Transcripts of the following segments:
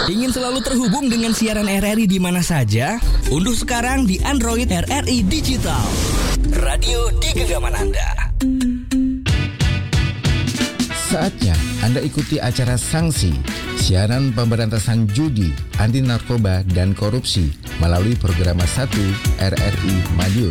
Ingin selalu terhubung dengan siaran RRI di mana saja? Unduh sekarang di Android RRI Digital. Radio di genggaman Anda. Saatnya Anda ikuti acara Sanksi, siaran pemberantasan judi, anti narkoba dan korupsi melalui program 1 RRI Madiun.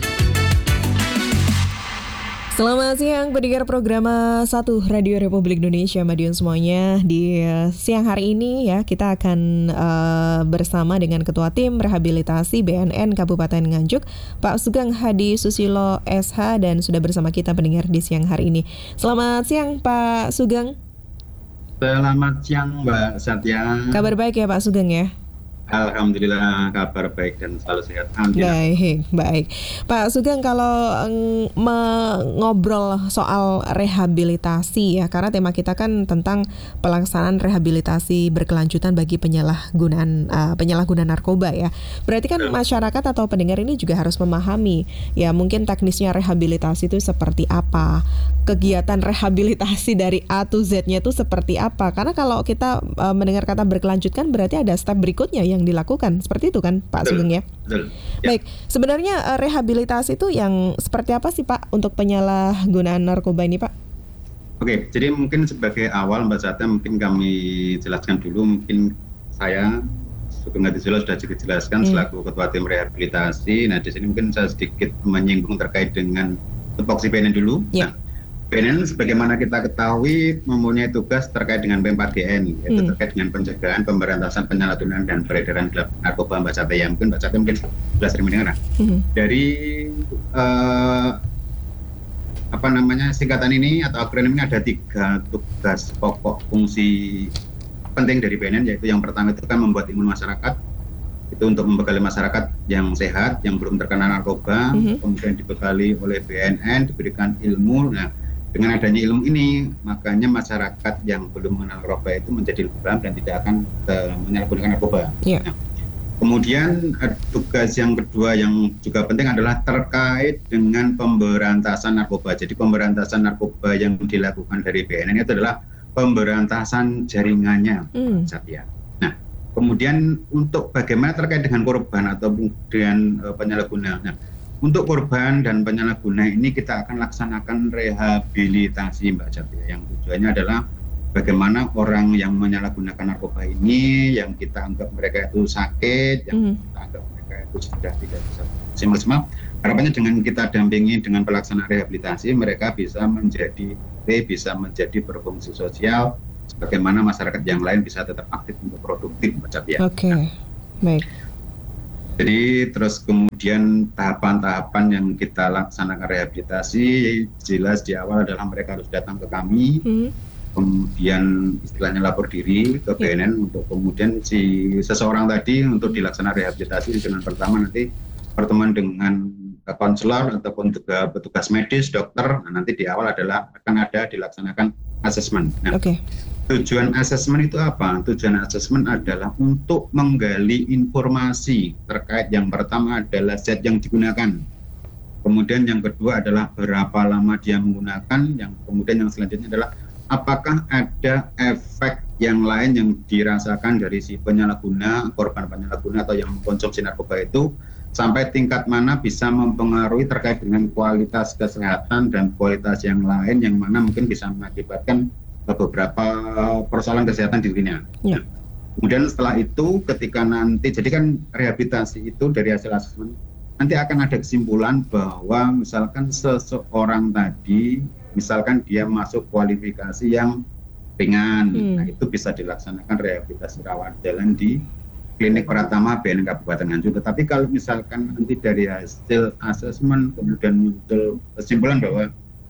Selamat siang pendengar program 1 Radio Republik Indonesia Madiun semuanya. Di siang hari ini ya kita akan bersama dengan Ketua Tim Rehabilitasi BNN Kabupaten Nganjuk, Pak Sugeng Hadi Susilo SH, dan sudah bersama kita pendengar di siang hari ini. Selamat siang Pak Sugeng. Selamat siang Mbak Satya. Kabar baik ya Pak Sugeng ya? Alhamdulillah kabar baik dan selalu sehat. Baik. Pak Sugeng, kalau ngobrol soal rehabilitasi ya, karena tema kita kan tentang pelaksanaan rehabilitasi berkelanjutan bagi penyalahgunaan narkoba ya. Berarti kan masyarakat atau pendengar ini juga harus memahami ya, mungkin teknisnya rehabilitasi itu seperti apa, kegiatan rehabilitasi dari A to Z-nya itu seperti apa. Karena kalau kita mendengar kata berkelanjutan berarti ada step berikutnya yang dilakukan. Seperti itu kan Pak Sugeng ya? Betul. Baik, sebenarnya rehabilitasi itu yang seperti apa sih Pak untuk penyalahgunaan narkoba ini Pak? Oke, jadi mungkin sebagai awal Mbak Satya mungkin kami jelaskan dulu, mungkin saya Sugeng Hadi Susilo sudah dijelaskan selaku Ketua Tim Rehabilitasi. Nah di sini mungkin saya sedikit menyinggung terkait dengan tupoksi BNN dulu. Yeah. Nah, BNN sebagaimana kita ketahui mempunyai tugas terkait dengan P4GN, yaitu terkait dengan pencegahan, pemberantasan, penyalahgunaan dan peredaran gelap narkoba Mbak Satya. Mungkin Mbak Satya mungkin sudah sering mendengar. Dari singkatan ini atau akronim ini ada 3 tugas pokok fungsi penting dari BNN, yaitu yang pertama itu kan membuat imun masyarakat, itu untuk membekali masyarakat yang sehat, yang belum terkena narkoba, kemudian dibekali oleh BNN, diberikan ilmu. Nah, dengan adanya ilmu ini, makanya masyarakat yang belum mengenal narkoba itu menjadi lebih paham dan tidak akan menyalahgunakan narkoba. Yeah. Nah, kemudian tugas yang kedua yang juga penting adalah terkait dengan pemberantasan narkoba. Jadi pemberantasan narkoba yang dilakukan dari BNN itu adalah pemberantasan jaringannya, Satya. Nah, kemudian untuk bagaimana terkait dengan korban atau dengan penyalahguna. Nah, untuk korban dan penyalahguna ini kita akan laksanakan rehabilitasi Mbak Satya, yang tujuannya adalah bagaimana orang yang menyalahgunakan narkoba ini, yang kita anggap mereka itu sakit, yang kita anggap mereka itu sudah tidak bisa maksimal, harapannya dengan kita dampingi dengan pelaksanaan rehabilitasi, mereka bisa menjadi berfungsi sosial, sebagaimana masyarakat yang lain bisa tetap aktif untuk produktif Mbak Satya. Oke, baik. Jadi terus kemudian tahapan-tahapan yang kita laksanakan rehabilitasi, jelas di awal adalah mereka harus datang ke kami, kemudian istilahnya lapor diri ke BNN untuk kemudian si seseorang tadi untuk dilaksanakan rehabilitasi dengan pertama nanti pertemuan dengan konselor ataupun juga petugas medis, dokter. Nah, nanti di awal adalah akan ada dilaksanakan asesmen. Nah, tujuan asesmen itu apa? Tujuan asesmen adalah untuk menggali informasi terkait, yang pertama adalah zat yang digunakan. Kemudian yang kedua adalah berapa lama dia menggunakan. Kemudian yang selanjutnya adalah apakah ada efek yang lain yang dirasakan dari si penyalahguna, korban penyalahguna atau yang mengkonsumsi narkoba itu, sampai tingkat mana bisa mempengaruhi terkait dengan kualitas kesehatan dan kualitas yang lain yang mana mungkin bisa mengakibatkan beberapa persoalan kesehatan di dirinya. Yeah. Kemudian setelah itu ketika nanti, jadi kan rehabilitasi itu dari hasil asesmen nanti akan ada kesimpulan bahwa misalkan seseorang tadi, misalkan dia masuk kualifikasi yang ringan, nah itu bisa dilaksanakan rehabilitasi rawat jalan di Klinik Pratama BNN Kabupaten Nganjuk. Tetapi kalau misalkan nanti dari hasil asesmen kemudian muncul kesimpulan bahwa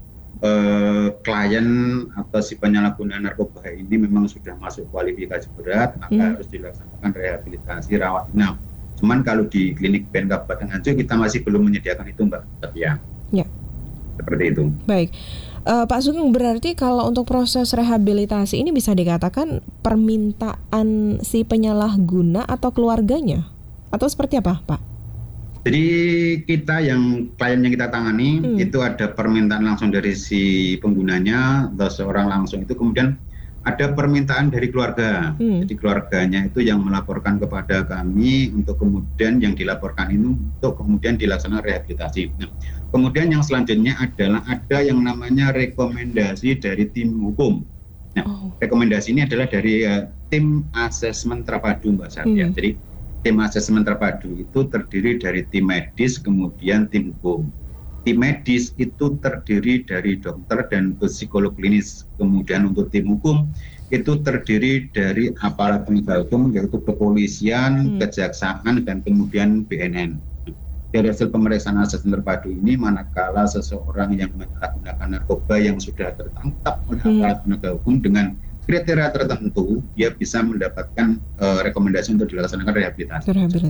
klien atau si penyalahguna narkoba ini memang sudah masuk kualifikasi berat, maka harus dilaksanakan rehabilitasi rawat inap. Cuman kalau di klinik BNN Kabupaten Nganjuk kita masih belum menyediakan itu Mbak Satya. Ya. Seperti itu. Baik. Pak Sugeng, berarti kalau untuk proses rehabilitasi ini bisa dikatakan permintaan si penyalahguna atau keluarganya? Atau seperti apa Pak? Jadi kita klien yang kita tangani itu ada permintaan langsung dari si penggunanya atau seorang langsung itu, kemudian ada permintaan dari keluarga. Jadi keluarganya itu yang melaporkan kepada kami untuk kemudian yang dilaporkan ini untuk kemudian dilaksanakan rehabilitasi. Nah, kemudian yang selanjutnya adalah ada yang namanya rekomendasi dari tim hukum. Nah, rekomendasi ini adalah dari tim asesmen terpadu, Mbak Satya. Jadi tim asesmen terpadu itu terdiri dari tim medis, kemudian tim hukum. Tim medis itu terdiri dari dokter dan psikolog klinis. Kemudian untuk tim hukum itu terdiri dari aparat penegak hukum yaitu kepolisian, kejaksaan, dan kemudian BNN. Dari hasil pemeriksaan asesmen terpadu ini, manakala seseorang yang menyalahgunakan narkoba yang sudah tertangkap oleh aparat penegak hukum dengan kriteria tertentu, dia bisa mendapatkan rekomendasi untuk dilaksanakan rehabilitasi.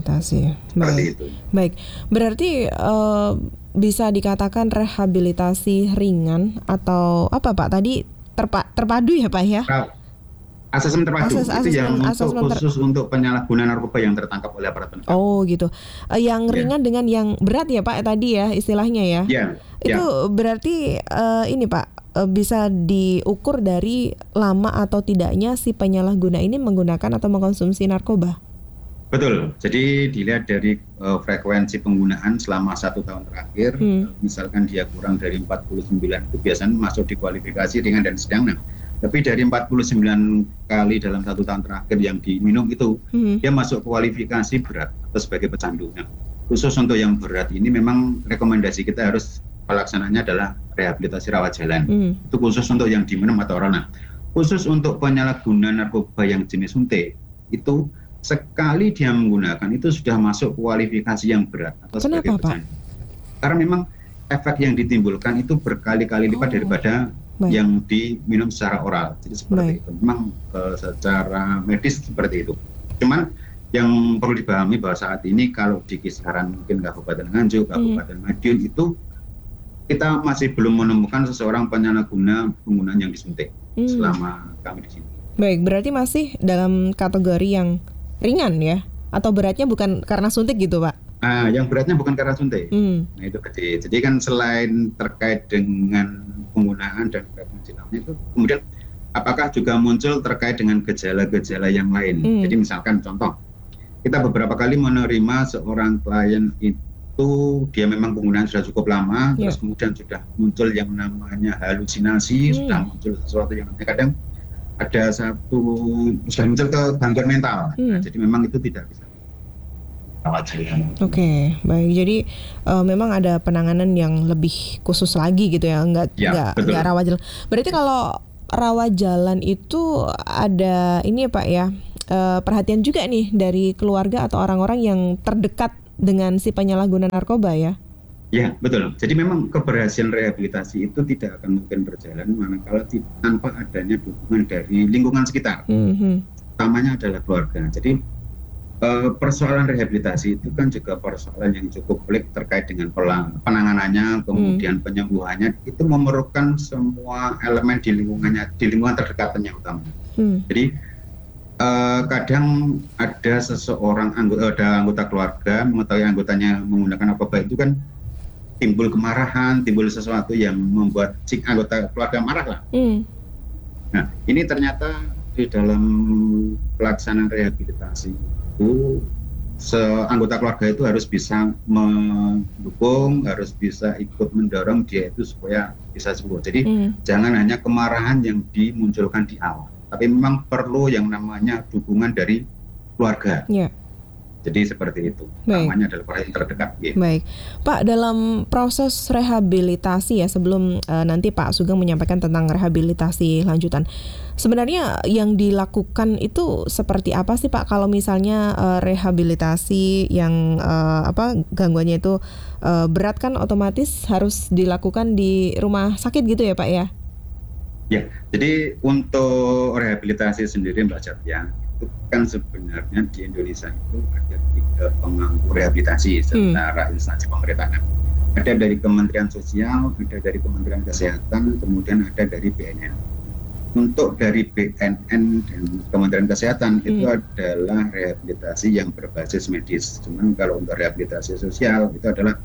Baik. Itu. Baik, berarti bisa dikatakan rehabilitasi ringan atau apa Pak? Tadi terpadu ya Pak ya? Asesmen terpadu itu yang khusus untuk penyalahgunaan narkoba yang tertangkap oleh aparat penegak. Oh gitu. Yang ringan dengan yang berat ya Pak tadi ya istilahnya ya? Iya. Itu berarti ini Pak, bisa diukur dari lama atau tidaknya si penyalahguna ini menggunakan atau mengkonsumsi narkoba? Betul, jadi dilihat dari frekuensi penggunaan selama 1 tahun terakhir. Misalkan dia kurang dari 49 itu biasanya masuk di kualifikasi ringan dan sedang. Nah, tapi dari 49 kali dalam 1 tahun terakhir yang diminum itu, dia masuk kualifikasi berat atau sebagai pecandu. Nah, khusus untuk yang berat ini memang rekomendasi kita harus pelaksanaannya adalah rehabilitasi rawat jalan. Itu khusus untuk yang diminum atau oral. Nah, khusus untuk penyalahguna narkoba yang jenis suntik, itu sekali dia menggunakan itu sudah masuk kualifikasi yang berat atau sebagai pecandu. Karena memang efek yang ditimbulkan itu berkali-kali lipat daripada yang diminum secara oral. Jadi seperti itu. Memang secara medis seperti itu. Cuman yang perlu dipahami bahwa saat ini kalau di kisaran mungkin Kabupaten Nganjuk, Kabupaten Madiun itu kita masih belum menemukan seseorang penyalahguna penggunaan yang disuntik selama kami di sini. Baik, berarti masih dalam kategori yang ringan ya? Atau beratnya bukan karena suntik gitu Pak? Yang beratnya bukan karena suntik. Nah itu gede. Jadi kan selain terkait dengan penggunaan dan frekuensi lainnya itu, kemudian apakah juga muncul terkait dengan gejala-gejala yang lain? Jadi misalkan contoh, kita beberapa kali menerima seorang klien itu dia memang penggunaan sudah cukup lama, terus kemudian sudah muncul yang namanya halusinasi, sudah muncul sesuatu yang kadang ada sudah muncul ke gangguan mental. Nah, jadi memang itu tidak bisa rawat jalan. Oke, baik. Jadi memang ada penanganan yang lebih khusus lagi gitu ya, nggak rawat jalan. Berarti kalau rawat jalan itu ada ini ya Pak ya, perhatian juga nih dari keluarga atau orang-orang yang terdekat dengan si penyalahguna narkoba ya? Ya, betul. Jadi memang keberhasilan rehabilitasi itu tidak akan mungkin berjalan manakala tanpa adanya dukungan dari lingkungan sekitar. Utamanya adalah keluarga. Jadi persoalan rehabilitasi itu kan juga persoalan yang cukup pelik terkait dengan penanganannya, kemudian penyembuhannya. Itu memerlukan semua elemen di lingkungan terdekatnya utamanya. Jadi kadang ada seseorang anggota keluarga mengetahui anggotanya menggunakan narkoba itu kan timbul kemarahan, timbul sesuatu yang membuat si anggota keluarga marah lah. Nah, ini ternyata di dalam pelaksanaan rehabilitasi itu anggota keluarga itu harus bisa mendukung, harus bisa ikut mendorong dia itu supaya bisa sembuh. Jadi jangan hanya kemarahan yang dimunculkan di awal, tapi memang perlu yang namanya dukungan dari keluarga. Jadi seperti itu. Namanya adalah orang yang terdekat. Gitu. Baik, Pak, dalam proses rehabilitasi ya, sebelum nanti Pak Sugeng menyampaikan tentang rehabilitasi lanjutan, sebenarnya yang dilakukan itu seperti apa sih Pak? Kalau misalnya rehabilitasi yang gangguannya itu berat kan otomatis harus dilakukan di rumah sakit gitu ya Pak ya? Ya, jadi untuk rehabilitasi sendiri Mbak Satya, itu kan sebenarnya di Indonesia itu ada 3 pemangku rehabilitasi secara instansi pemerintahan. Ada dari Kementerian Sosial, ada dari Kementerian Kesehatan, kemudian ada dari BNN. Untuk dari BNN dan Kementerian Kesehatan itu adalah rehabilitasi yang berbasis medis. Cuman kalau untuk rehabilitasi sosial itu adalah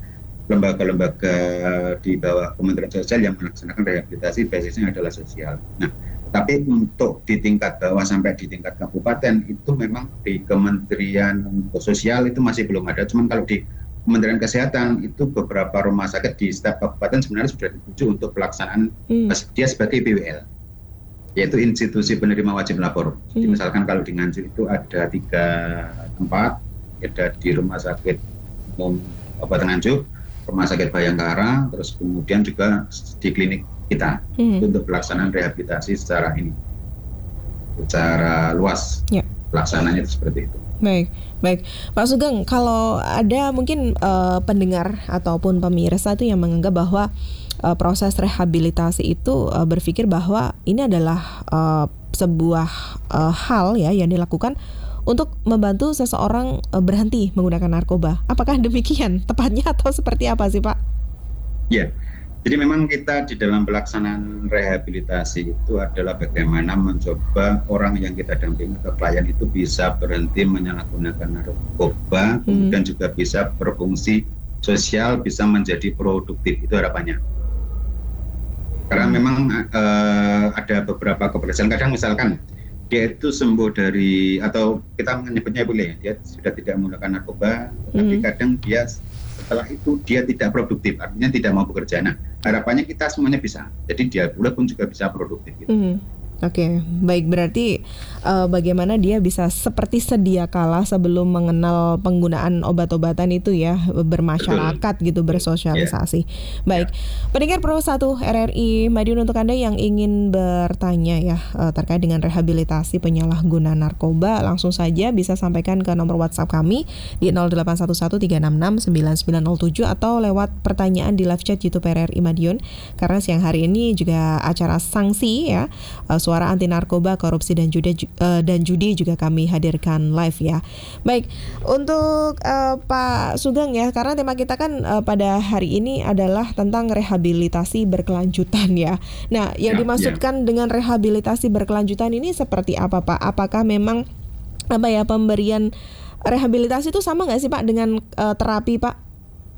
lembaga-lembaga di bawah Kementerian Sosial yang melaksanakan rehabilitasi basisnya adalah sosial. Nah, Tapi untuk di tingkat bawah sampai di tingkat kabupaten itu memang di Kementerian Sosial itu masih belum ada. Cuman kalau di Kementerian Kesehatan itu beberapa rumah sakit di setiap kabupaten sebenarnya sudah dituju untuk pelaksanaan dia sebagai BWL, yaitu institusi penerima wajib lapor. Jadi misalkan kalau di Nganjuk itu ada 3 tempat, ada di Rumah Sakit Umum Kabupaten Nganjuk, Rumah Sakit Bayangkara, terus kemudian juga di klinik kita untuk pelaksanaan rehabilitasi secara luas. Pelaksananya itu seperti itu. Baik, Pak Sugeng, kalau ada mungkin pendengar ataupun pemirsa itu yang menganggap bahwa proses rehabilitasi itu berpikir bahwa ini adalah sebuah hal ya yang dilakukan untuk membantu seseorang berhenti menggunakan narkoba. Apakah demikian tepatnya atau seperti apa sih Pak? Ya. Jadi memang kita di dalam pelaksanaan rehabilitasi itu adalah bagaimana mencoba orang yang kita dampingi atau klien itu bisa berhenti menyalahgunakan narkoba, kemudian juga bisa berfungsi sosial, bisa menjadi produktif, itu harapannya. Karena memang ada beberapa keberhasilan, kadang misalkan dia itu sembuh dari, atau kita menyebutnya boleh, dia sudah tidak menggunakan narkoba, tapi kadang dia setelah itu dia tidak produktif, artinya tidak mau bekerja. Nah, harapannya kita semuanya bisa. Jadi dia pun juga bisa produktif. Gitu. Oke, baik, berarti bagaimana dia bisa seperti sedia kala sebelum mengenal penggunaan obat-obatan itu ya, bermasyarakat gitu, bersosialisasi. Baik, pendengar Pro 1 RRI Madiun, untuk Anda yang ingin bertanya ya terkait dengan rehabilitasi penyalahguna narkoba, langsung saja bisa sampaikan ke nomor WhatsApp kami di 0811-366-9907 atau lewat pertanyaan di live chat YouTube RRI Madiun. Karena siang hari ini juga acara sanksi ya, Suara Anti Narkoba, Korupsi dan Judi juga kami hadirkan live ya. Baik, untuk Pak Sugeng ya, karena tema kita kan pada hari ini adalah tentang rehabilitasi berkelanjutan ya. Nah, yang dimaksudkan dengan rehabilitasi berkelanjutan ini seperti apa Pak? Apakah memang pemberian rehabilitasi itu sama nggak sih Pak dengan terapi Pak?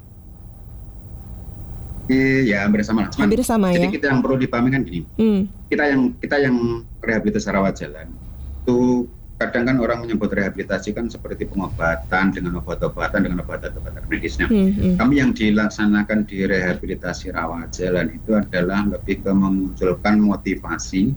Ya, hampir sama. Jadi kita yang perlu dipahami kan gini, kita yang rehabilitasi rawat jalan itu kadang kan orang menyebut rehabilitasi kan seperti pengobatan dengan obat-obatan dengan obat-obatan medis. Nah, kami yang dilaksanakan di rehabilitasi rawat jalan itu adalah lebih ke memunculkan motivasi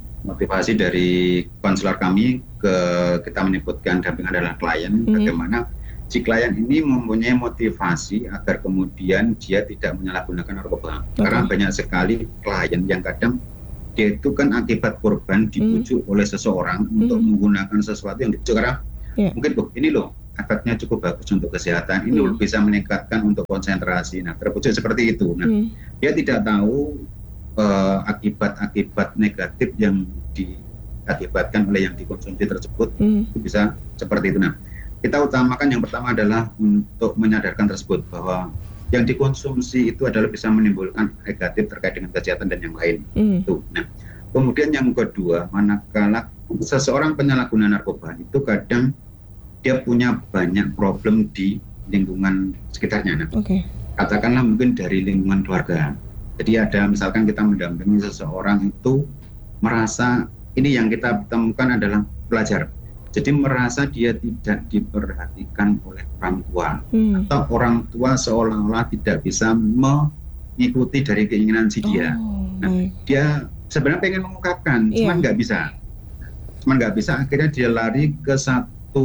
dari konselor kami ke, kita menyebutkan dampingan adalah klien, bagaimana si klien ini mempunyai motivasi agar kemudian dia tidak menyalahgunakan narkoba. Karena banyak sekali klien yang kadang dia itu kan akibat korban dibujuk oleh seseorang untuk menggunakan sesuatu yang dibujuk karena mungkin ini loh efeknya cukup bagus untuk kesehatan, ini loh bisa meningkatkan untuk konsentrasi. Nah, terbujuk seperti itu. Nah, dia tidak tahu akibat-akibat negatif yang diakibatkan oleh yang dikonsumsi tersebut itu bisa seperti itu. Nah, kita utamakan yang pertama adalah untuk menyadarkan tersebut bahwa yang dikonsumsi itu adalah bisa menimbulkan negatif terkait dengan kesehatan dan yang lain. Nah, kemudian yang kedua, manakala seseorang penyalahguna narkoba itu kadang dia punya banyak problem di lingkungan sekitarnya. Nah, katakanlah mungkin dari lingkungan keluarga. Jadi ada misalkan kita mendampingi seseorang itu merasa ini yang kita temukan adalah pelajar. Jadi merasa dia tidak diperhatikan oleh orang tua atau orang tua seolah-olah tidak bisa mengikuti dari keinginan si dia. Nah, dia sebenarnya pengen mengungkapkan, cuman nggak bisa. Akhirnya dia lari ke satu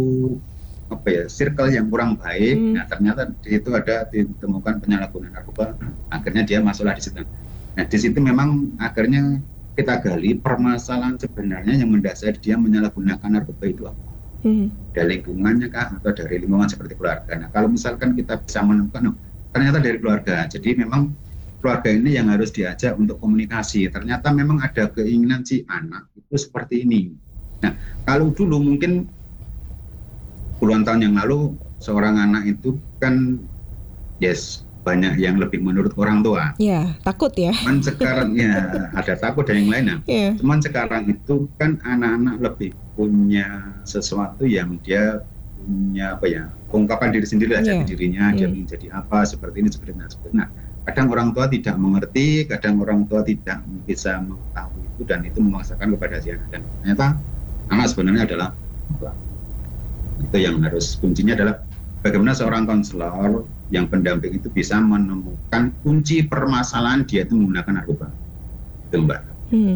circle yang kurang baik. Nah, ternyata di situ ada ditemukan penyalahgunaan narkoba. Akhirnya dia masuklah di situ. Nah, di situ memang akhirnya kita gali permasalahan sebenarnya yang mendasari dia menyalahgunakan narkoba itu apa? Dari lingkungannya kah atau dari lingkungan seperti keluarga? Nah, kalau misalkan kita bisa menemukan, ternyata dari keluarga. Jadi memang keluarga ini yang harus diajak untuk komunikasi. Ternyata memang ada keinginan si anak itu seperti ini. Nah, kalau dulu mungkin puluhan tahun yang lalu seorang anak itu kan banyak yang lebih menurut orang tua. Ya, takut ya. Cuman sekarang ya ada takut dan yang lainnya. Cuman sekarang itu kan anak-anak lebih punya sesuatu yang dia punya ungkapan diri sendiri aja di dirinya, dia ingin jadi apa, seperti ini, seperti itu. Nah, kadang orang tua tidak mengerti, kadang orang tua tidak bisa mengetahui itu, dan itu memaksakan kepada si anak. Dan ternyata anak sebenarnya adalah itu yang harus, kuncinya adalah bagaimana seorang konselor yang pendamping itu bisa menemukan kunci permasalahan dia itu menggunakan narkoba. Itu Mbak.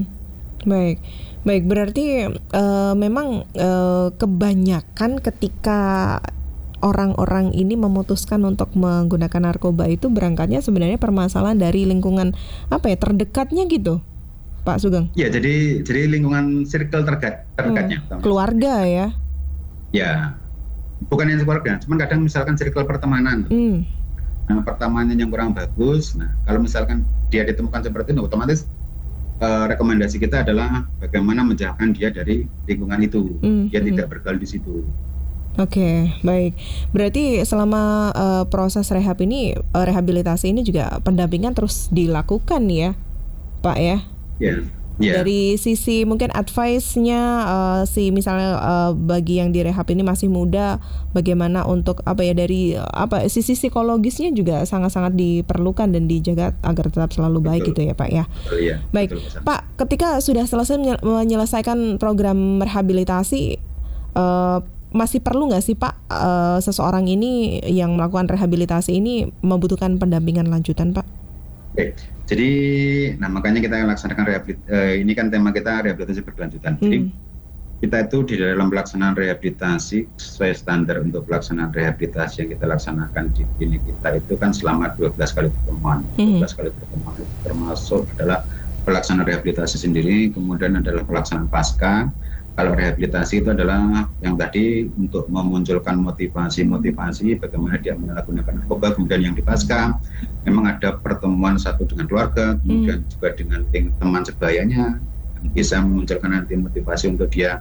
Baik, berarti memang kebanyakan ketika orang-orang ini memutuskan untuk menggunakan narkoba itu berangkatnya sebenarnya permasalahan dari lingkungan terdekatnya gitu, Pak Sugeng? Ya, jadi lingkungan circle terdekatnya. Keluarga ya? Ya, bukan yang keluarga, cuman kadang misalkan circle pertemanan. Nah, pertemanan yang kurang bagus. Nah, kalau misalkan dia ditemukan seperti itu, otomatis rekomendasi kita adalah bagaimana menjauhkan dia dari lingkungan itu, dia tidak bergaul di situ. Oke, baik. Berarti selama proses rehabilitasi ini juga pendampingan terus dilakukan ya, Pak ya? Ya. Dari sisi mungkin advice-nya misalnya bagi yang direhab ini masih muda, bagaimana untuk dari sisi psikologisnya juga sangat-sangat diperlukan dan dijaga agar tetap selalu baik. Betul. Gitu ya Pak ya. Betul, ya. Baik, betul, Pak, ketika sudah selesai menyelesaikan program rehabilitasi, masih perlu nggak sih Pak seseorang ini yang melakukan rehabilitasi ini membutuhkan pendampingan lanjutan, Pak? Oke, jadi makanya kita laksanakan ini kan tema kita rehabilitasi berkelanjutan. Jadi kita itu di dalam pelaksanaan rehabilitasi sesuai standar untuk pelaksanaan rehabilitasi yang kita laksanakan di klinik kita itu kan selama 12 kali pertemuan. 12 kali pertemuan itu termasuk adalah pelaksanaan rehabilitasi sendiri, kemudian adalah pelaksanaan pasca. Kalau rehabilitasi itu adalah yang tadi untuk memunculkan motivasi bagaimana dia menyalahgunakan narkoba, kemudian yang di pasca memang ada pertemuan satu dengan keluarga, kemudian juga dengan teman sebayanya yang bisa memunculkan nanti motivasi untuk dia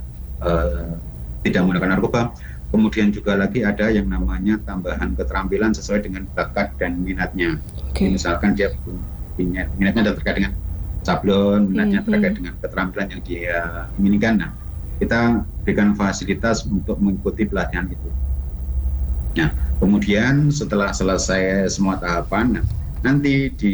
tidak menggunakan narkoba. Kemudian juga lagi ada yang namanya tambahan keterampilan sesuai dengan bakat dan minatnya. Jadi misalkan dia minatnya adalah terkait dengan sablon, minatnya terkait dengan keterampilan yang dia inginkan. Nah, kita berikan fasilitas untuk mengikuti pelatihan itu. Nah, kemudian setelah selesai semua tahapan, nanti di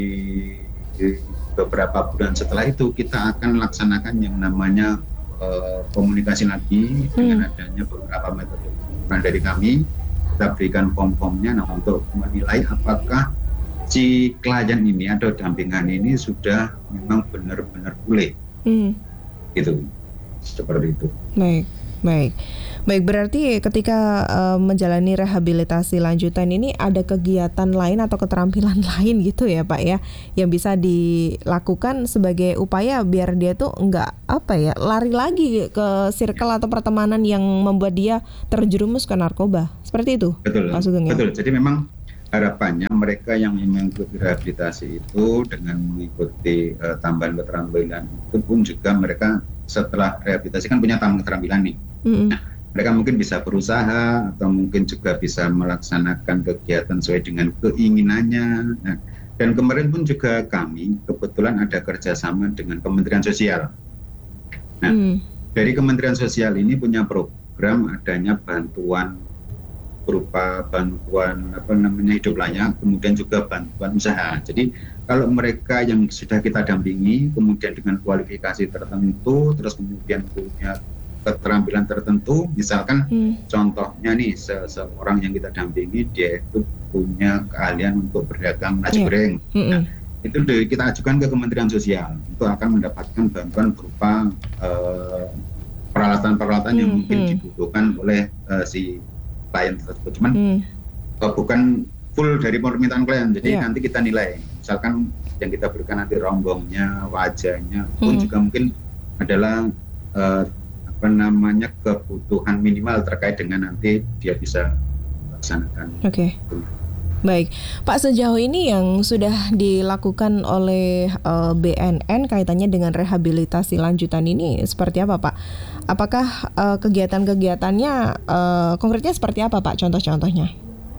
beberapa bulan setelah itu kita akan laksanakan yang namanya komunikasi lagi dengan adanya beberapa metode dari kami. Kita berikan form-formnya untuk menilai apakah si klien ini atau dampingan ini sudah memang benar-benar pulih. Gitu. Seperti itu. Baik. Berarti ketika menjalani rehabilitasi lanjutan ini ada kegiatan lain atau keterampilan lain gitu ya Pak ya, yang bisa dilakukan sebagai upaya biar dia tuh nggak lari lagi ke circle atau pertemanan yang membuat dia terjerumus ke narkoba. Seperti itu. Betul. Pak Sugeng, ya? Betul. Jadi memang harapannya mereka yang mengikuti rehabilitasi itu dengan mengikuti tambahan keterampilan itu pun juga mereka setelah rehabilitasi kan punya tambahan keterampilan nih. Nah, mereka mungkin bisa berusaha atau mungkin juga bisa melaksanakan kegiatan sesuai dengan keinginannya. Nah, dan kemarin pun juga kami kebetulan ada kerjasama dengan Kementerian Sosial. Nah, dari Kementerian Sosial ini punya program adanya bantuan berupa bantuan hidup layak, kemudian juga bantuan usaha. Jadi kalau mereka yang sudah kita dampingi, kemudian dengan kualifikasi tertentu, terus kemudian punya keterampilan tertentu, misalkan contohnya nih seorang yang kita dampingi dia itu punya keahlian untuk berdagang nasi goreng. Nah, itu kita ajukan ke Kementerian Sosial untuk akan mendapatkan bantuan berupa peralatan-peralatan yang mungkin dibutuhkan oleh si klien tersebut, cuman bukan full dari permintaan klien. Jadi nanti kita nilai, misalkan yang kita berikan nanti rombongnya, wajahnya pun juga mungkin adalah kebutuhan minimal terkait dengan nanti dia bisa melaksanakan. Oke. Baik, Pak, sejauh ini yang sudah dilakukan oleh BNN kaitannya dengan rehabilitasi lanjutan ini seperti apa, Pak? Apakah kegiatan-kegiatannya konkretnya seperti apa, Pak? Contoh-contohnya?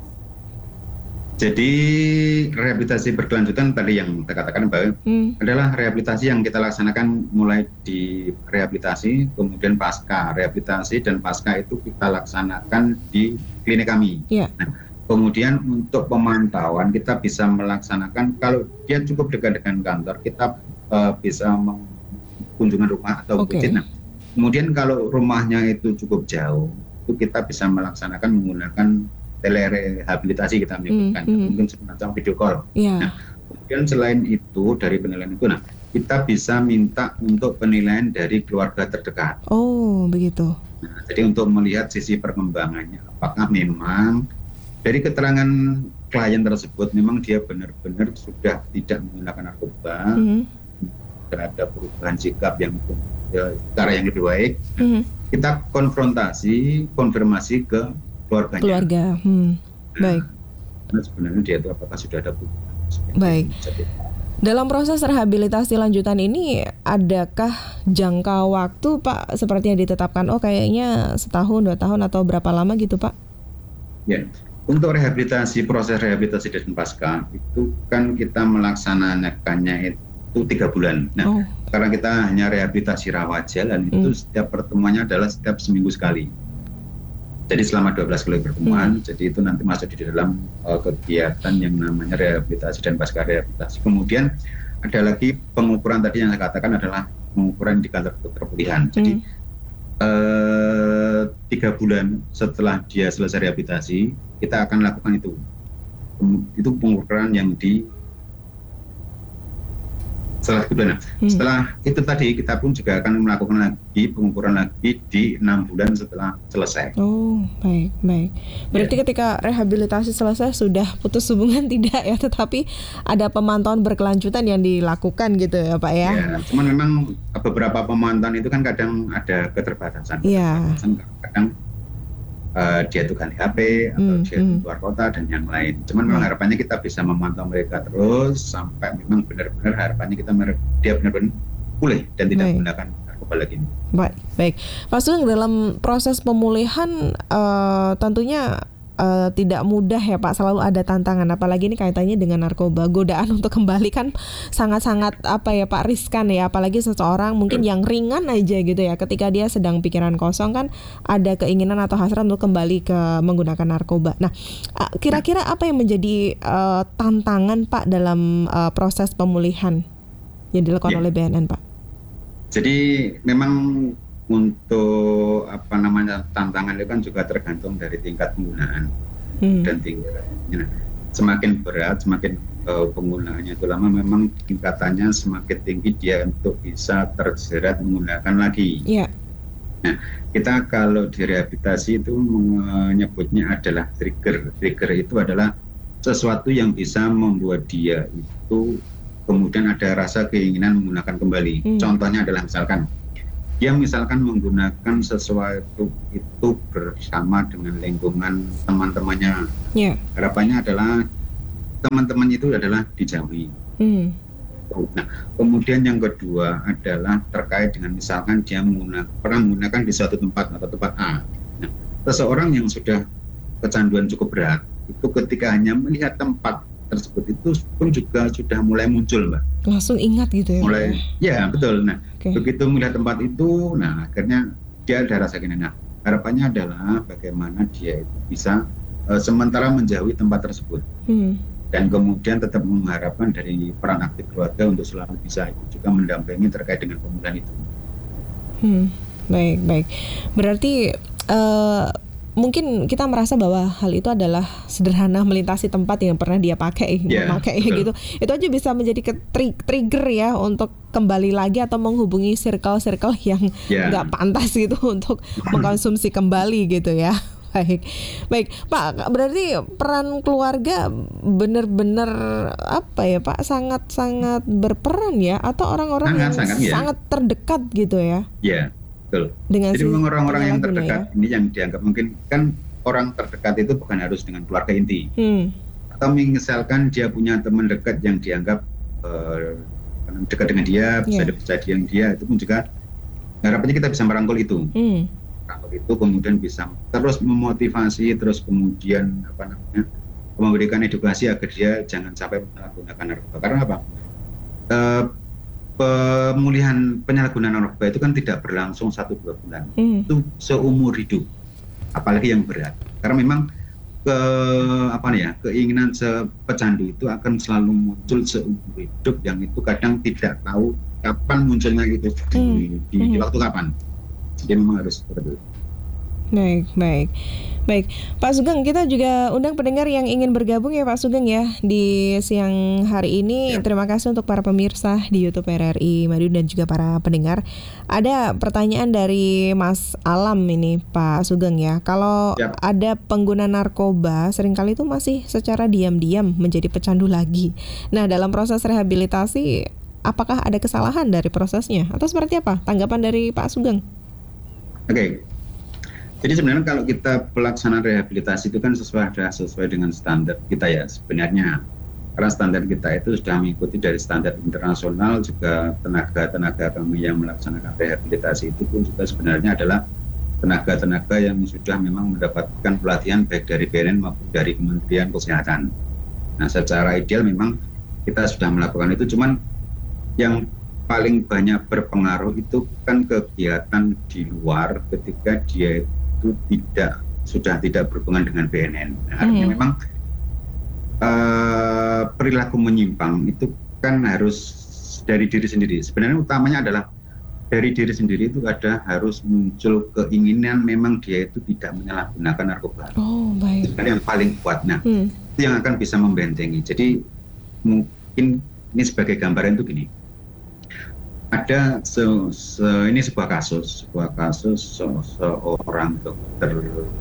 Jadi rehabilitasi berkelanjutan tadi yang saya katakan bahwa adalah rehabilitasi yang kita laksanakan mulai di rehabilitasi, kemudian pasca rehabilitasi dan pasca itu kita laksanakan di klinik kami. Yeah. Nah, Kemudian untuk pemantauan kita bisa melaksanakan, kalau dia cukup dekat dengan kantor, kita bisa kunjungan rumah atau visit. Nah, kemudian kalau rumahnya itu cukup jauh, itu kita bisa melaksanakan menggunakan telerehabilitasi kita menyebutkan, mungkin semacam video call. Nah, kemudian selain itu dari penilaian itu, nah kita bisa minta untuk penilaian dari keluarga terdekat. Oh, begitu. Nah, jadi untuk melihat sisi perkembangannya, apakah memang dari keterangan klien tersebut memang dia benar-benar sudah tidak menggunakan narkoba, ada perubahan sikap yang cara yang lebih baik. Kita konfirmasi ke keluarganya. Baik. Nah, sebenarnya dia itu apakah sudah ada perubahan? Baik. Dalam proses rehabilitasi lanjutan ini, adakah jangka waktu, Pak, seperti yang ditetapkan? Oh, kayaknya setahun, 2 tahun, atau berapa lama gitu, Pak? Ya, untuk proses rehabilitasi dan pasca itu kan kita melaksanakannya itu 3 bulan. Nah, karena kita hanya rehabilitasi rawat jalan, itu setiap pertemuannya adalah setiap seminggu sekali. Jadi selama 12 kali pertemuan, jadi itu nanti masuk di dalam kegiatan yang namanya rehabilitasi dan pasca rehabilitasi. Kemudian ada lagi pengukuran tadi yang saya katakan adalah pengukuran indikator keterpulihan. Jadi 3 bulan setelah dia selesai rehabilitasi, kita akan lakukan itu. Itu pengukuran yang setelah 3 bulan. Setelah itu tadi kita pun juga akan melakukan lagi pengukuran lagi di 6 bulan setelah selesai. Oh, baik. Berarti ketika rehabilitasi selesai sudah putus hubungan tidak ya, tetapi ada pemantauan berkelanjutan yang dilakukan gitu ya, Pak ya? Ya, cuman memang beberapa pemantauan itu kan kadang ada keterbatasan. Kadang dia itu ganti HP atau dia keluar kota dan yang lain. Cuman memang harapannya kita bisa memantau mereka terus sampai memang benar-benar harapannya dia benar-benar pulih dan tidak menggunakan narkoba lagi. Baik. Pak Sugeng, dalam proses pemulihan tentunya tidak mudah ya, Pak. Selalu ada tantangan, apalagi ini kaitannya dengan narkoba. Godaan untuk kembali kan sangat-sangat Pak, riskan ya, apalagi seseorang mungkin yang ringan aja gitu ya, ketika dia sedang pikiran kosong kan ada keinginan atau hasrat untuk kembali ke menggunakan narkoba. Nah, kira-kira apa yang menjadi tantangan, Pak, dalam proses pemulihan yang dilakukan oleh BNN, Pak? Jadi memang untuk tantangan itu kan juga tergantung dari tingkat penggunaan dan tingkatnya. Semakin berat, semakin penggunaannya itu lama, memang tingkatannya semakin tinggi dia untuk bisa terjerat menggunakan lagi. Nah, kita kalau di rehabilitasi itu menyebutnya adalah trigger. Trigger itu adalah sesuatu yang bisa membuat dia itu kemudian ada rasa keinginan menggunakan kembali. Contohnya adalah misalkan menggunakan sesuatu itu bersama dengan lingkungan teman-temannya. Harapannya adalah teman-teman itu adalah dijauhi. Nah, kemudian yang kedua adalah terkait dengan misalkan dia pernah menggunakan di suatu tempat atau tempat A. Nah, seseorang yang sudah kecanduan cukup berat itu ketika hanya melihat tempat tersebut itu pun juga sudah mulai muncul, Mbak. Langsung ingat gitu ya? Ya betul. Nah, begitu melihat tempat itu, nah akhirnya dia ada rasa gini. Nah, harapannya adalah bagaimana dia itu bisa sementara menjauhi tempat tersebut, dan kemudian tetap mengharapkan dari peran aktif keluarga untuk selalu bisa juga mendampingi terkait dengan pemulihan itu. Baik. Berarti mungkin kita merasa bahwa hal itu adalah sederhana, melintasi tempat yang pernah dia memakai gitu. Itu aja bisa menjadi trigger ya untuk kembali lagi atau menghubungi circle-circle yang nggak pantas gitu untuk mengkonsumsi kembali gitu ya. Baik, Pak. Berarti peran keluarga benar-benar Pak, sangat-sangat berperan ya, atau orang-orang yang sangat terdekat gitu ya? Iya. Jadi orang-orang yang terdekat ini yang dianggap mungkin kan orang terdekat itu bukan harus dengan keluarga inti. Atau misalkan dia punya teman dekat yang dianggap dekat dengan dia, bisa dipercaya dengan dia, itu pun juga harapannya kita bisa merangkul itu. Merangkul itu kemudian bisa terus memotivasi, terus kemudian memberikan edukasi agar dia jangan sampai menggunakan narkoba. Karena apa? Penyalahgunaan narkoba itu kan tidak berlangsung 1-2 bulan, itu seumur hidup, apalagi yang berat. Karena memang keinginan pecandu itu akan selalu muncul seumur hidup, yang itu kadang tidak tahu kapan munculnya itu di waktu kapan. Jadi memang harus seperti itu. Baik, Pak Sugeng, kita juga undang pendengar yang ingin bergabung ya Pak Sugeng ya di siang hari ini. Terima kasih untuk para pemirsa di YouTube RRI Madiun dan juga para pendengar. Ada pertanyaan dari Mas Alam ini Pak Sugeng ya. Kalau ada pengguna narkoba seringkali itu masih secara diam-diam menjadi pecandu lagi. Nah, dalam proses rehabilitasi apakah ada kesalahan dari prosesnya atau seperti apa? Tanggapan dari Pak Sugeng? Oke. Jadi sebenarnya kalau kita pelaksanaan rehabilitasi itu kan sesuai dengan standar kita ya sebenarnya. Karena standar kita itu sudah mengikuti dari standar internasional, juga tenaga-tenaga kami yang melaksanakan rehabilitasi itu pun juga sebenarnya adalah tenaga-tenaga yang sudah memang mendapatkan pelatihan baik dari BNN maupun dari Kementerian Kesehatan. Nah, secara ideal memang kita sudah melakukan itu, cuman yang paling banyak berpengaruh itu kan kegiatan di luar ketika dia itu sudah tidak berhubungan dengan BNN. Nah, artinya memang perilaku menyimpang itu kan harus dari diri sendiri. Sebenarnya utamanya adalah dari diri sendiri itu harus muncul keinginan memang dia itu tidak menyalahgunakan narkoba. Oh, baik. Itu kan yang paling kuat. Nah, itu yang akan bisa membentengi. Jadi mungkin ini sebagai gambaran itu gini. Ada ini sebuah kasus seorang dokter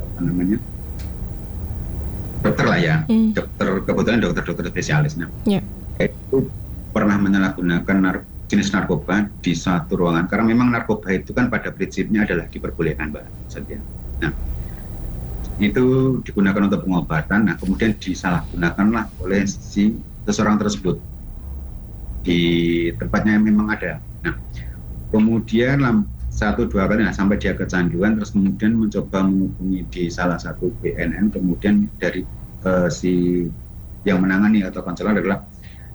lah ya, kebetulan dokter spesialis. Nah, itu pernah menyalahgunakan jenis narkoba di satu ruangan, karena memang narkoba itu kan pada prinsipnya adalah diperbolehkan, Mbak Satya. Nah, itu digunakan untuk pengobatan. Nah, kemudian disalahgunakanlah oleh seseorang tersebut di tempatnya yang memang ada. Nah, kemudian 1-2 kali sampai dia kecanduan, terus kemudian mencoba menghubungi di salah satu BNN, kemudian dari si yang menangani atau konselor adalah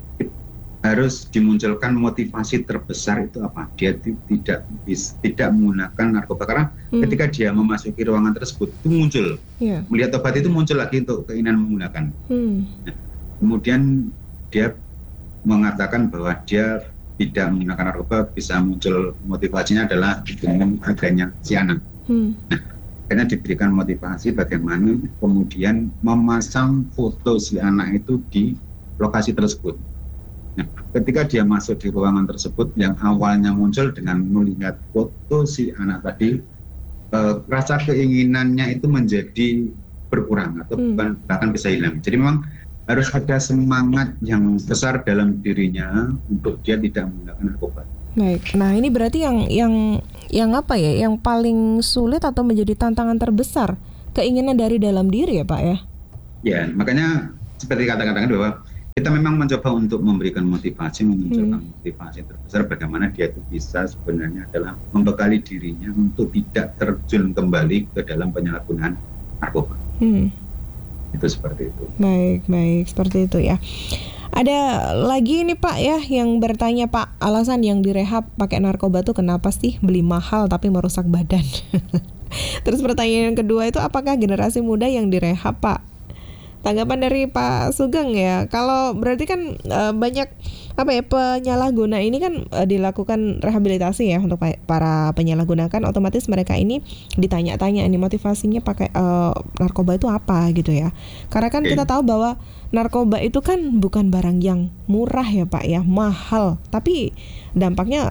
harus dimunculkan motivasi terbesar itu apa? Dia tidak menggunakan narkoba, karena ketika dia memasuki ruangan tersebut itu muncul melihat obat itu muncul lagi untuk keinginan menggunakan. Nah, kemudian dia mengatakan bahwa dia tidak menggunakan narkoba, bisa muncul motivasinya adalah dengan adanya si anak. Nah, akhirnya diberikan motivasi bagaimana kemudian memasang foto si anak itu di lokasi tersebut. Nah, ketika dia masuk di ruangan tersebut, yang awalnya muncul dengan melihat foto si anak tadi, rasa keinginannya itu menjadi berkurang atau bahkan bisa hilang. Jadi memang harus ada semangat yang besar dalam dirinya untuk dia tidak menggunakan narkoba. Baik, nah ini berarti yang apa ya, yang paling sulit atau menjadi tantangan terbesar, keinginan dari dalam diri ya Pak ya? Ya, makanya seperti kata-katakan bahwa kita memang mencoba untuk memberikan motivasi, memunculkan motivasi terbesar bagaimana dia itu bisa sebenarnya adalah membekali dirinya untuk tidak terjun kembali ke dalam penyalahgunaan narkoba. Itu seperti itu. Baik, seperti itu ya. Ada lagi nih Pak ya yang bertanya, Pak, alasan yang direhab pakai narkoba tuh kenapa sih? Beli mahal tapi merusak badan. Terus pertanyaan yang kedua itu, apakah generasi muda yang direhab, Pak? Tanggapan dari Pak Sugeng ya, kalau berarti kan banyak penyalahguna ini kan dilakukan rehabilitasi ya untuk para penyalahguna, kan otomatis mereka ini ditanya-tanya ini motivasinya pakai narkoba itu apa gitu ya. Karena kan kita tahu bahwa narkoba itu kan bukan barang yang murah ya Pak ya, mahal, tapi dampaknya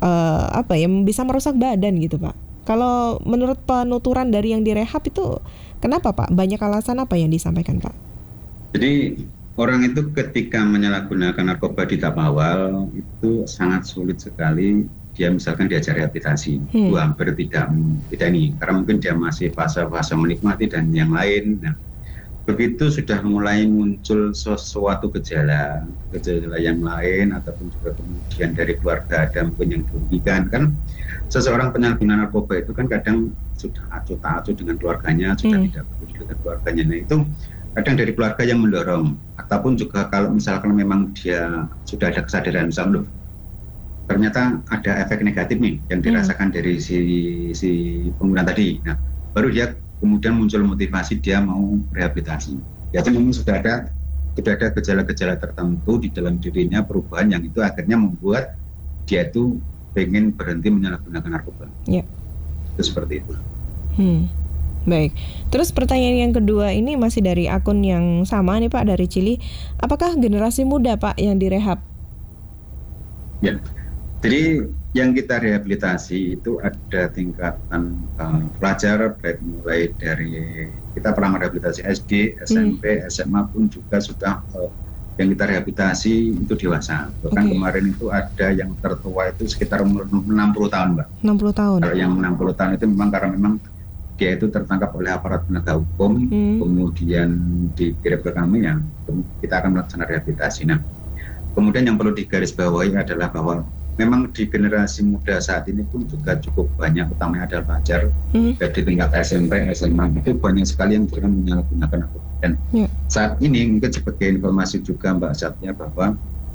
bisa merusak badan gitu Pak. Kalau menurut penuturan dari yang direhab itu kenapa Pak? Banyak alasan apa yang disampaikan Pak? Jadi orang itu ketika menyalahgunakan narkoba di tahap awal itu sangat sulit sekali dia misalkan diajar rehabilitasi. Itu hampir tidak ini, karena mungkin dia masih fase-fase menikmati dan yang lain. Nah, begitu sudah mulai muncul sesuatu gejala yang lain ataupun juga kemudian dari keluarga ada mungkin yang dirugikan, kan seseorang penyalahguna narkoba itu kan kadang sudah acuh tak acuh dengan keluarganya, sudah tidak peduli dengan keluarganya. Nah, itu kadang dari keluarga yang mendorong, ataupun juga kalau misalkan memang dia sudah ada kesadaran, misalnya ternyata ada efek negatif nih yang dirasakan dari si pengguna tadi. Nah, baru dia kemudian muncul motivasi dia mau rehabilitasi. Jadi memang sudah ada gejala-gejala tertentu di dalam dirinya, perubahan yang itu akhirnya membuat dia itu pengen berhenti menyalahgunakan narkoba. Ya. Itu seperti itu. Baik. Terus pertanyaan yang kedua ini masih dari akun yang sama nih Pak, dari Cili. Apakah generasi muda Pak yang direhab? Ya. Jadi yang kita rehabilitasi itu ada tingkatan pelajar, baik mulai dari kita pernah merehabilitasi SD, SMP, SMA pun juga sudah yang kita rehabilitasi itu dewasa. Bahkan kemarin itu ada yang tertua itu sekitar umur 60 tahun, Mbak. 60 tahun. Kalau yang 60 tahun itu memang karena memang dia itu tertangkap oleh aparat penegak hukum, kemudian dikirim ke kami, yang kita akan melaksanakan rehabilitasi. Nah, kemudian yang perlu digarisbawahi adalah bahwa memang di generasi muda saat ini pun juga cukup banyak, utamanya adalah pelajar dari tingkat SMP, SMA, itu banyak sekali yang juga menyalahgunakan narkoba. Dan saat ini mungkin sebagai informasi juga Mbak Satya bahwa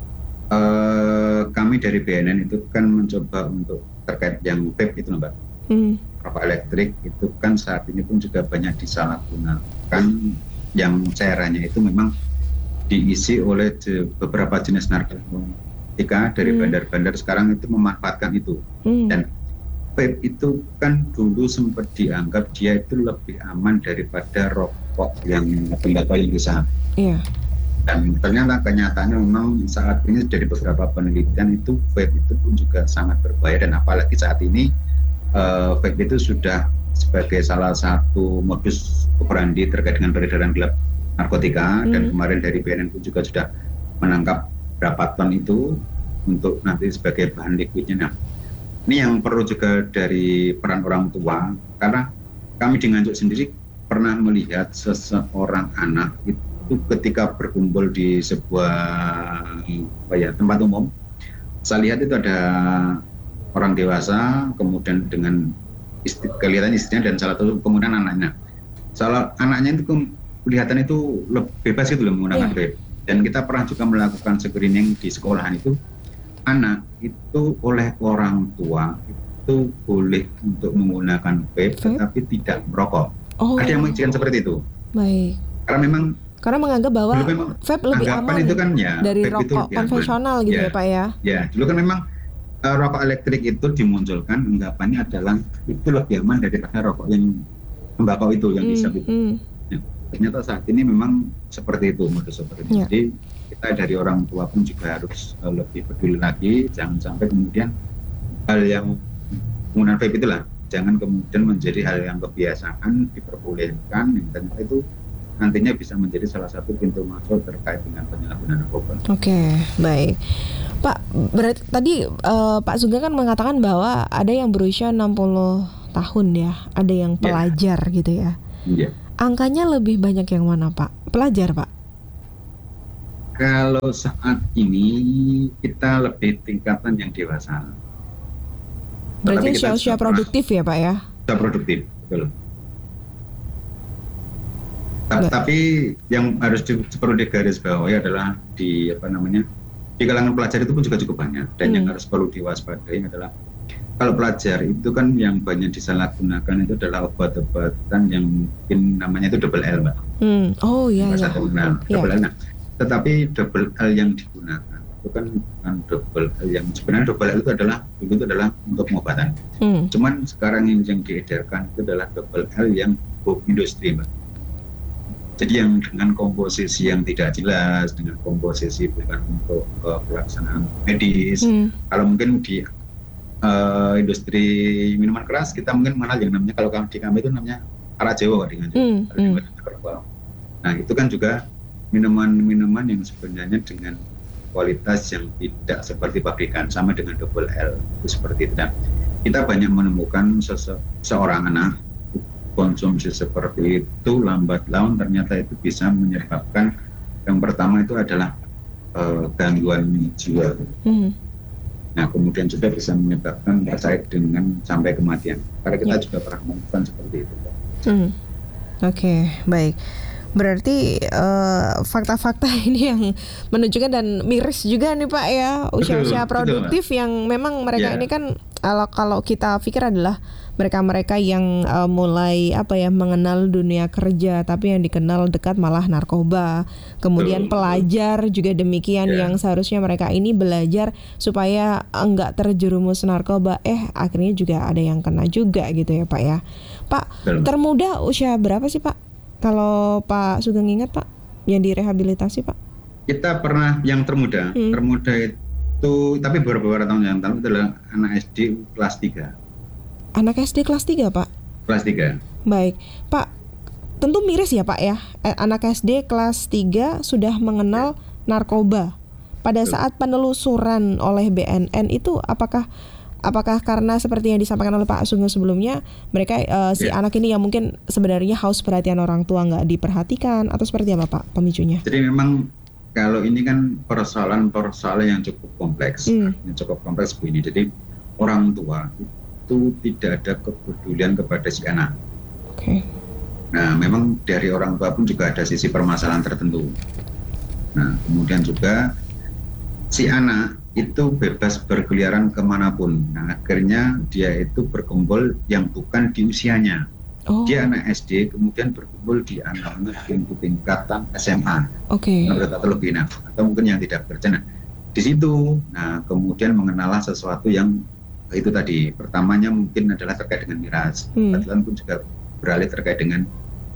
kami dari BNN itu kan mencoba untuk terkait yang vape itu Mbak, rokok elektrik itu kan saat ini pun juga banyak disalahgunakan, yang cairannya itu memang diisi oleh beberapa jenis narkotika dari bandar-bandar sekarang itu memanfaatkan itu. Dan vape itu kan dulu sempat dianggap dia itu lebih aman daripada rokok yang tembakau yang disaham. Dan ternyata kenyataannya memang saat ini dari beberapa penelitian itu vape itu pun juga sangat berbahaya, dan apalagi saat ini vape itu sudah sebagai salah satu modus operandi terkait dengan peredaran gelap narkotika. Dan kemarin dari BNN pun juga sudah menangkap berapa ton itu untuk nanti sebagai bahan liquidnya. Nah, ini yang perlu juga dari peran orang tua, karena kami di Nganjuk sendiri pernah melihat seseorang anak itu ketika berkumpul di sebuah tempat umum. Saya lihat itu ada orang dewasa, kemudian dengan kelihatan istrinya dan salah satu kemudian anaknya. Anaknya itu kelihatan itu bebas gitu loh menggunakan vape. Dan kita pernah juga melakukan screening di sekolahan itu, anak itu oleh orang tua itu boleh untuk menggunakan vape tetapi tidak merokok. Ada yang mengizinkan seperti itu. Baik. Karena menganggap bahwa vape lebih aman itu kan, ya, dari rokok konvensional gitu ya Pak ya. Ya, dulu kan memang rokok elektrik itu dimunculkan anggapannya adalah itu lebih aman daripada rokok yang tembakau itu yang disap itu. Ternyata saat ini memang seperti itu, modus seperti itu. Jadi kita dari orang tua pun juga harus lebih peduli lagi, jangan sampai kemudian hal yang penggunaan vape itulah jangan kemudian menjadi hal yang kebiasaan diperbolehkan, yang ternyata itu nantinya bisa menjadi salah satu pintu masuk terkait dengan penyalahgunaan narkoba. Oke, baik. Pak, berarti tadi Pak Sugeng kan mengatakan bahwa ada yang berusia 60 tahun ya, ada yang pelajar gitu ya. Iya. Angkanya lebih banyak yang mana Pak? Pelajar Pak? Kalau saat ini kita lebih tingkatan yang dewasa. Berarti usia produktif ya Pak ya? Usia produktif, betul. Tapi yang harus perlu digarisbawahi adalah di kalangan pelajar itu pun juga cukup banyak, dan yang harus perlu diwaspadai adalah kalau pelajar itu kan yang banyak disalahgunakan itu adalah obat-obatan yang mungkin namanya itu double L, Mbak. Oh iya. Double L. Nah, tetapi double L yang digunakan itu kan bukan double L yang sebenarnya double L itu adalah untuk pengobatan. Cuman sekarang yang diedarkan itu adalah double L yang industri, Mbak. Jadi yang dengan komposisi yang tidak jelas, dengan komposisi bukan untuk pelaksanaan medis. Kalau mungkin di industri minuman keras kita mungkin mengenal yang namanya, kalau di kami itu namanya arak Jawa dengan Nah itu kan juga minuman-minuman yang sebenarnya dengan kualitas yang tidak seperti pabrikan, sama dengan double L itu seperti itu. Dan kita banyak menemukan seorang anak konsumsi seperti itu lambat laun ternyata itu bisa menyebabkan, yang pertama itu adalah gangguan jiwa. Nah kemudian juga bisa menyebabkan terkait dengan sampai kematian. Karena kita juga pernah menemukan seperti itu. Oke, baik. Berarti fakta-fakta ini yang menunjukkan dan miris juga nih Pak ya, usia-usia produktif yang memang mereka ini kan kalau kita pikir adalah mereka-mereka yang mulai mengenal dunia kerja, tapi yang dikenal dekat malah narkoba. Kemudian pelajar juga demikian, yang seharusnya mereka ini belajar supaya enggak terjerumus narkoba, akhirnya juga ada yang kena juga gitu ya Pak ya. Pak, termuda usia berapa sih Pak? Kalau Pak Sugeng ingat Pak, yang direhabilitasi Pak? Kita pernah yang termuda itu, tapi beberapa tahun yang lalu adalah anak SD kelas 3. Anak SD kelas 3 Pak? Kelas 3. Baik Pak, tentu miris ya Pak ya, anak SD kelas 3 sudah mengenal narkoba. Pada saat penelusuran oleh BNN itu apakah karena seperti yang disampaikan oleh Pak Sugeng sebelumnya, mereka si anak ini yang mungkin sebenarnya haus perhatian orang tua nggak diperhatikan, atau seperti apa Pak pemicunya? Jadi memang kalau ini kan persoalan yang cukup kompleks, Bu ini. Jadi orang tua itu tidak ada kepedulian kepada si anak. Oke. Nah, memang dari orang tua pun juga ada sisi permasalahan tertentu. Nah, kemudian juga si anak itu bebas berkeliaran kemanapun. Nah, akhirnya dia itu berkumpul yang bukan di usianya. Dia anak SD, kemudian berkumpul di anak-anak yang tingkatan SMA. Atau lebih, atau mungkin yang tidak berkenan. Di situ, nah kemudian mengenalah sesuatu yang itu tadi. Pertamanya mungkin adalah terkait dengan miras. Kebetulan pun juga beralih terkait dengan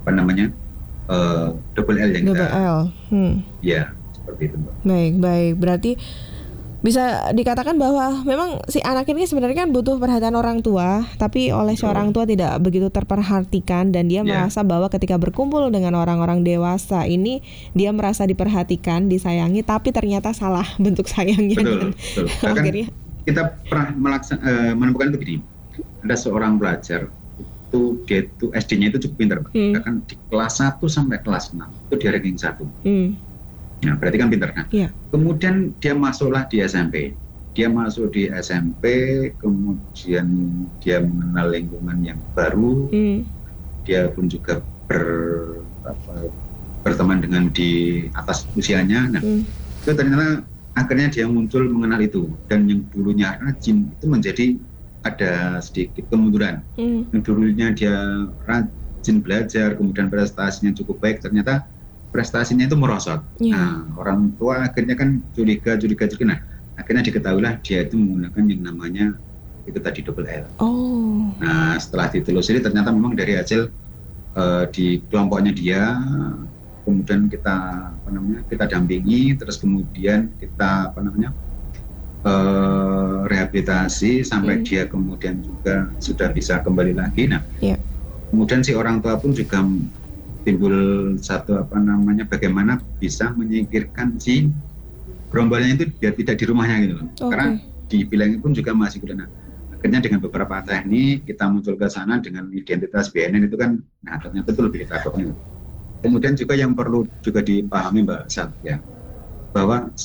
double L yang double L. Ya, seperti itu Mbak. Baik. Berarti bisa dikatakan bahwa memang si anak ini sebenarnya kan butuh perhatian orang tua, tapi oleh seorang tua tidak begitu terperhatikan, dan dia merasa bahwa ketika berkumpul dengan orang-orang dewasa ini dia merasa diperhatikan, disayangi, tapi ternyata salah bentuk sayangnya. Betul. Akhirnya kita pernah menemukan itu begini, ada seorang pelajar itu dia itu SD-nya itu cukup pintar, bahkan di kelas 1 sampai kelas 6 itu dia ranking 1. Nah, berarti kan pintar kan? Kemudian dia masuklah di SMP. Dia masuk di SMP, kemudian dia mengenal lingkungan yang baru. Dia pun juga berteman dengan di atas usianya. Nah, itu ternyata akhirnya dia muncul mengenal itu. Dan yang dulunya rajin itu menjadi ada sedikit kemunduran. Yang dulunya dia rajin belajar, kemudian prestasinya cukup baik, ternyata prestasinya itu merosot. Nah, orang tua akhirnya kan curiga. Nah, akhirnya diketahuilah dia itu menggunakan yang namanya itu tadi double L. Nah, setelah ditelusuri ternyata memang dari hasil di kelompoknya dia, kemudian kita dampingi, terus kemudian kita rehabilitasi sampai dia kemudian juga sudah bisa kembali lagi. Nah, kemudian si orang tua pun juga timbul satu bagaimana bisa menyingkirkan si gerombolannya itu biar tidak di rumahnya gitu loh. Karena di bilangnya pun juga masih kuda. Nah, akhirnya dengan beberapa teknik kita muncul ke sana dengan identitas BNN itu kan, nah ternyata itu lebih takutnya. Kemudian juga yang perlu juga dipahami Mbak Sat ya, bahwa